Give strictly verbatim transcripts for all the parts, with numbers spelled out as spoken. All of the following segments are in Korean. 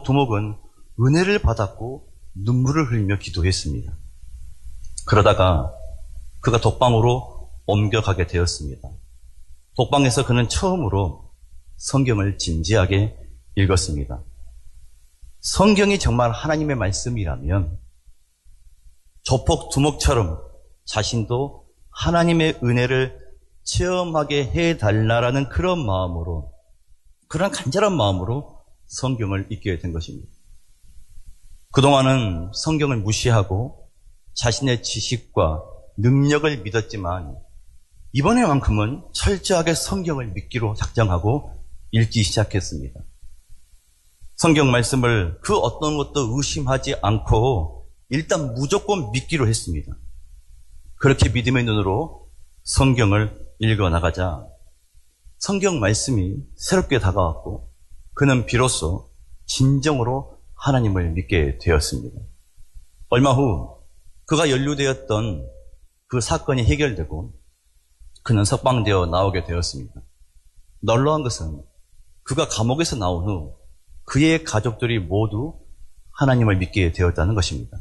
두목은 은혜를 받았고 눈물을 흘리며 기도했습니다. 그러다가 그가 독방으로 옮겨가게 되었습니다. 독방에서 그는 처음으로 성경을 진지하게 읽었습니다. 성경이 정말 하나님의 말씀이라면 조폭 두목처럼 자신도 하나님의 은혜를 체험하게 해달라라는 그런 마음으로, 그런 간절한 마음으로 성경을 읽게 된 것입니다. 그동안은 성경을 무시하고 자신의 지식과 능력을 믿었지만 이번에만큼은 철저하게 성경을 믿기로 작정하고 읽기 시작했습니다. 성경 말씀을 그 어떤 것도 의심하지 않고 일단 무조건 믿기로 했습니다. 그렇게 믿음의 눈으로 성경을 읽어나가자 성경 말씀이 새롭게 다가왔고 그는 비로소 진정으로 하나님을 믿게 되었습니다. 얼마 후 그가 연루되었던 그 사건이 해결되고 그는 석방되어 나오게 되었습니다. 놀라운 것은 그가 감옥에서 나온 후 그의 가족들이 모두 하나님을 믿게 되었다는 것입니다.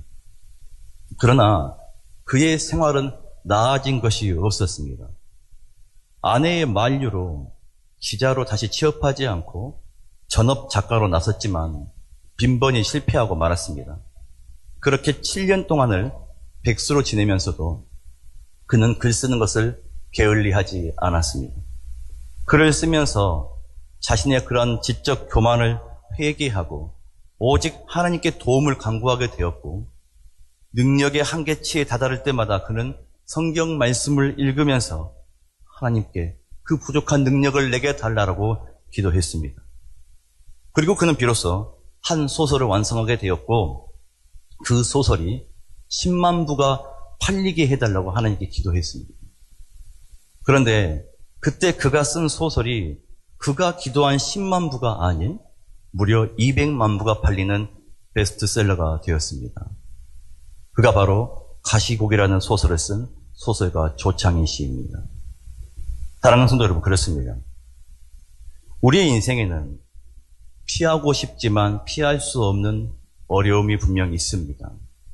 그러나 그의 생활은 나아진 것이 없었습니다. 아내의 만류로 기자로 다시 취업하지 않고 전업 작가로 나섰지만 빈번히 실패하고 말았습니다. 그렇게 칠 년 동안을 백수로 지내면서도 그는 글 쓰는 것을 게을리하지 않았습니다. 글을 쓰면서 자신의 그런 지적 교만을 회개하고 오직 하나님께 도움을 간구하게 되었고 능력의 한계치에 다다를 때마다 그는 성경 말씀을 읽으면서 하나님께 그 부족한 능력을 내게 달라고 기도했습니다. 그리고 그는 비로소 한 소설을 완성하게 되었고 그 소설이 십만 부가 팔리게 해달라고 하나님께 기도했습니다. 그런데 그때 그가 쓴 소설이 그가 기도한 십만 부가 아닌 무려 이백만 부가 팔리는 베스트셀러가 되었습니다. 그가 바로 가시곡이라는 소설을 쓴 소설가 조창희 씨입니다. 사랑하는 성도 여러분, 그렇습니다. 우리의 인생에는 피하고 싶지만 피할 수 없는 어려움이 분명히 있습니다.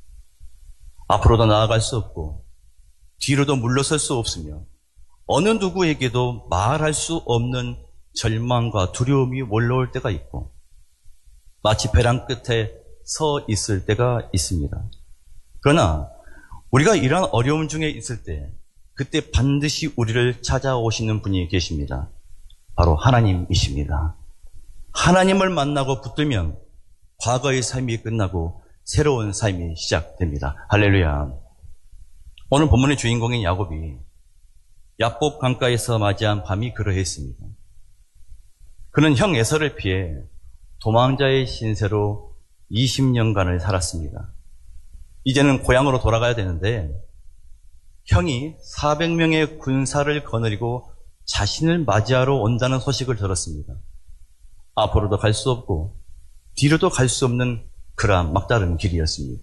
앞으로도 나아갈 수 없고 뒤로도 물러설 수 없으며 어느 누구에게도 말할 수 없는 절망과 두려움이 몰려올 때가 있고 마치 벼랑 끝에 서 있을 때가 있습니다. 그러나 우리가 이러한 어려움 중에 있을 때 그때 반드시 우리를 찾아오시는 분이 계십니다. 바로 하나님이십니다. 하나님을 만나고 붙들면 과거의 삶이 끝나고 새로운 삶이 시작됩니다. 할렐루야. 오늘 본문의 주인공인 야곱이 야복 강가에서 맞이한 밤이 그러했습니다. 그는 형 에서를 피해 도망자의 신세로 이십 년간을 살았습니다. 이제는 고향으로 돌아가야 되는데 형이 사백 명의 군사를 거느리고 자신을 맞이하러 온다는 소식을 들었습니다. 앞으로도 갈 수 없고 뒤로도 갈 수 없는 그러한 막다른 길이었습니다.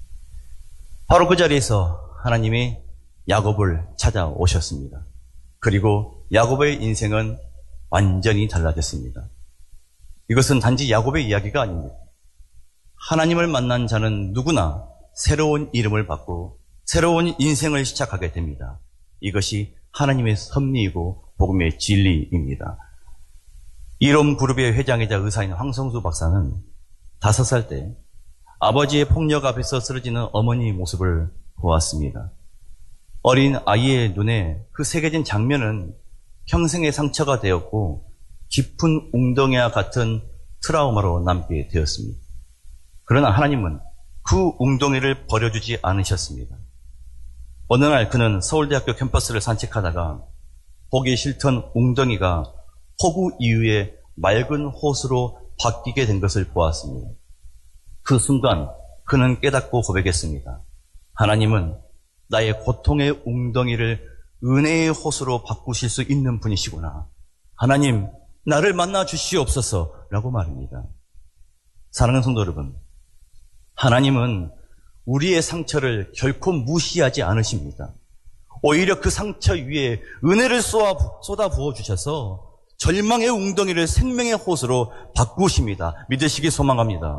바로 그 자리에서 하나님이 야곱을 찾아오셨습니다. 그리고 야곱의 인생은 완전히 달라졌습니다. 이것은 단지 야곱의 이야기가 아닙니다. 하나님을 만난 자는 누구나 새로운 이름을 받고 새로운 인생을 시작하게 됩니다. 이것이 하나님의 섭리이고 복음의 진리입니다. 이론 그룹의 회장이자 의사인 황성수 박사는 다섯 살 때 아버지의 폭력 앞에서 쓰러지는 어머니의 모습을 보았습니다. 어린 아이의 눈에 그 새겨진 장면은 평생의 상처가 되었고 깊은 웅덩이와 같은 트라우마로 남게 되었습니다. 그러나 하나님은 그 웅덩이를 버려주지 않으셨습니다. 어느 날 그는 서울대학교 캠퍼스를 산책하다가 보기 싫던 웅덩이가 폭우 이후에 맑은 호수로 바뀌게 된 것을 보았습니다. 그 순간 그는 깨닫고 고백했습니다. 하나님은 나의 고통의 웅덩이를 은혜의 호수로 바꾸실 수 있는 분이시구나. 하나님, 나를 만나 주시옵소서 라고 말입니다. 사랑하는 성도 여러분, 하나님은 우리의 상처를 결코 무시하지 않으십니다. 오히려 그 상처 위에 은혜를 쏟아 부어 주셔서 절망의 웅덩이를 생명의 호수로 바꾸십니다. 믿으시기 소망합니다.